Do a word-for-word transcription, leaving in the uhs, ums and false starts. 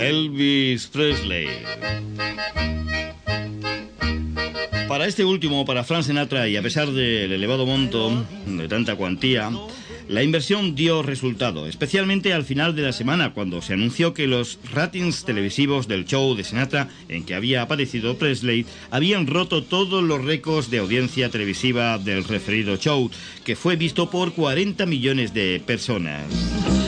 Elvis Presley. Para este último, para Frank Sinatra, y a pesar del elevado monto, de tanta cuantía, la inversión dio resultado, especialmente al final de la semana, cuando se anunció que los ratings televisivos del show de Sinatra, en que había aparecido Presley, habían roto todos los récords de audiencia televisiva del referido show, que fue visto por cuarenta millones de personas.